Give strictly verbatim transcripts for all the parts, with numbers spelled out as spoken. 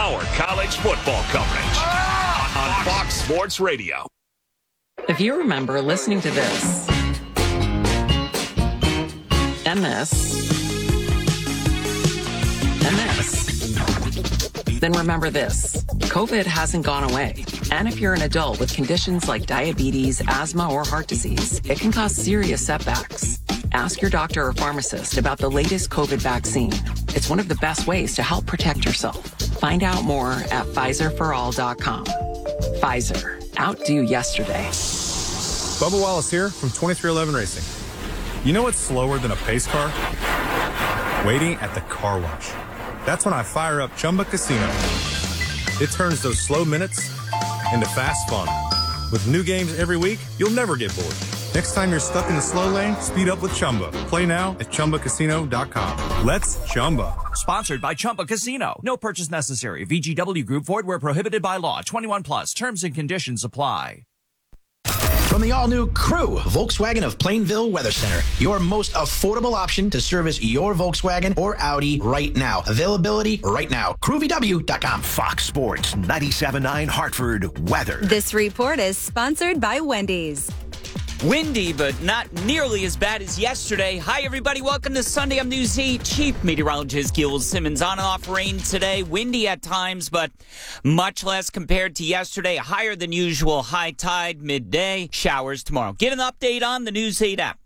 our college football coverage on Fox Sports Radio. If you remember listening to this and this and this, then remember this. COVID hasn't gone away. And if you're an adult with conditions like diabetes, asthma, or heart disease, it can cause serious setbacks. Ask your doctor or pharmacist about the latest COVID vaccine. It's one of the best ways to help protect yourself. Find out more at Pfizer for all dot com. Pfizer. Outdo yesterday. Bubba Wallace here from twenty-three eleven Racing. You know what's slower than a pace car? Waiting at the car wash. That's when I fire up Chumba Casino. It turns those slow minutes into fast fun. With new games every week, you'll never get bored. Next time you're stuck in the slow lane, speed up with Chumba. Play now at Chumba Casino dot com. Let's Chumba. Sponsored by Chumba Casino. No purchase necessary. V G W Group. Void where prohibited by law. twenty-one plus. Terms and conditions apply. From the all-new Crew, Volkswagen of Plainville Weather Center, your most affordable option to service your Volkswagen or Audi right now. Availability right now. crew v w dot com. Fox Sports ninety-seven point nine Hartford weather. This report is sponsored by Wendy's. Windy, but not nearly as bad as yesterday. Hi, everybody. Welcome to Sunday. I'm News eight Chief Meteorologist Gil Simmons. On and off rain today. Windy at times, but much less compared to yesterday. Higher than usual high tide midday. Showers tomorrow. Get an update on the News eight app.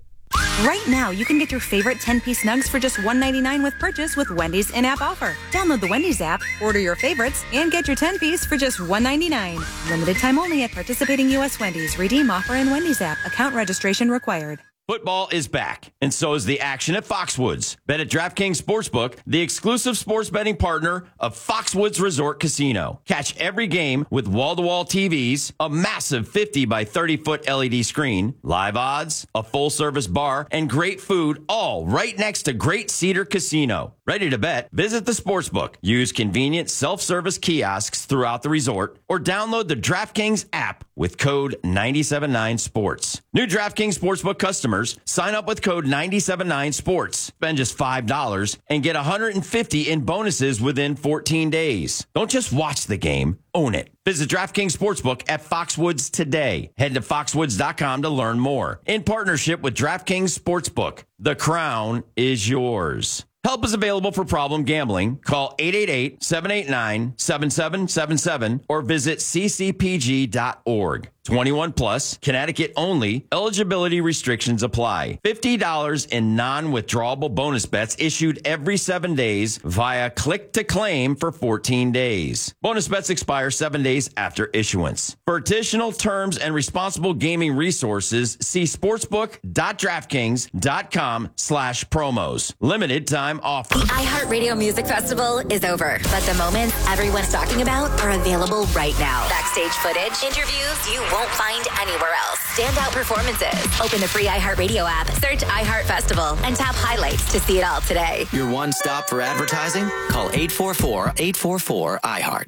Right now, you can get your favorite ten-piece nugs for just one ninety-nine with purchase with Wendy's in-app offer. Download the Wendy's app, order your favorites, and get your ten-piece for just one ninety-nine. Limited time only at participating U S Wendy's. Redeem offer in Wendy's app. Account registration required. Football is back, and so is the action at Foxwoods. Bet at DraftKings Sportsbook, the exclusive sports betting partner of Foxwoods Resort Casino. Catch every game with wall-to-wall T Vs, a massive fifty by thirty foot L E D screen, live odds, a full-service bar, and great food, all right next to Great Cedar Casino. Ready to bet? Visit the Sportsbook. Use convenient self-service kiosks throughout the resort, or download the DraftKings app with code nine seven nine sports. New DraftKings Sportsbook customers sign up with code nine seven nine sports. Spend just five dollars and get one hundred fifty dollars in bonuses within fourteen days. Don't just watch the game, own it. Visit DraftKings Sportsbook at Foxwoods today. Head to foxwoods dot com to learn more. In partnership with DraftKings Sportsbook, the crown is yours. Help is available for problem gambling. Call eight eight eight, seven eight nine, seven seven seven seven or visit c c p g dot org. twenty-one plus, Connecticut only. Eligibility restrictions apply. fifty dollars in non-withdrawable bonus bets issued every seven days via click to claim for fourteen days. Bonus bets expire seven days after issuance. For additional terms and responsible gaming resources, see sportsbook dot draftkings dot com slash promos. Limited time offer. The iHeartRadio Music Festival is over, but the moments everyone's talking about are available right now. Backstage footage, interviews you won't find anywhere else. Standout performances. Open the free iHeartRadio app, search iHeart Festival, and tap highlights to see it all today. Your one stop for advertising? Call eight four four, eight four four, iHeart.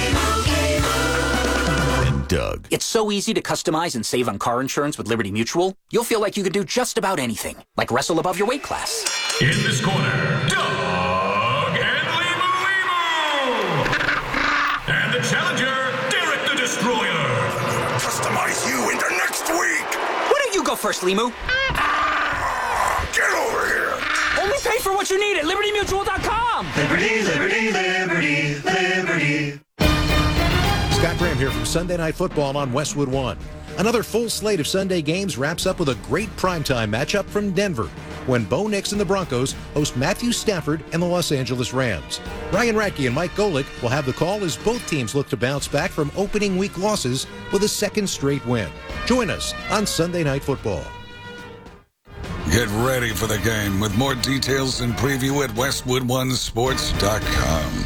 And Doug. It's so easy to customize and save on car insurance with Liberty Mutual. You'll feel like you can do just about anything, like wrestle above your weight class. In this corner, Doug and Limu Limu. And the challenger, Derek the Destroyer. Customize you into next week. Why don't you go first, Limu? Get over here. Only pay for what you need at liberty mutual dot com. Liberty, liberty, liberty, liberty. Scott Graham here from Sunday Night Football on Westwood One. Another full slate of Sunday games wraps up with a great primetime matchup from Denver when Bo Nix and the Broncos host Matthew Stafford and the Los Angeles Rams. Ryan Radke and Mike Golick will have the call as both teams look to bounce back from opening week losses with a second straight win. Join us on Sunday Night Football. Get ready for the game with more details and preview at westwood one sports dot com.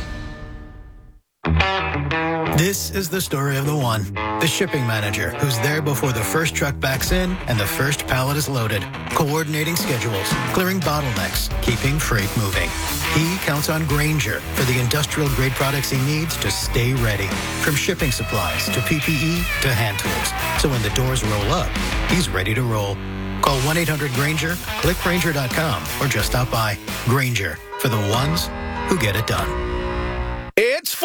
This is the story of the one, the shipping manager, who's there before the first truck backs in and the first pallet is loaded, coordinating schedules, clearing bottlenecks, keeping freight moving. He counts on Grainger for the industrial-grade products he needs to stay ready, from shipping supplies to P P E to hand tools. So when the doors roll up, he's ready to roll. Call one eight hundred Grainger, click Grainger dot com, or just stop by. Grainger, for the ones who get it done. It's